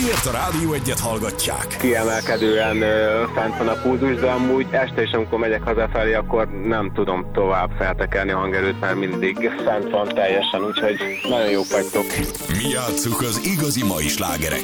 miért a Rádió Egyet hallgatják. Kiemelkedően fent van a pulzus, de amúgy este is, amikor megyek hazafelé, akkor nem tudom tovább feltekerni a hangerőt, mert mindig fent van teljesen, úgyhogy nagyon jók vagytok. Mi játsszuk az igazi mai slágereket.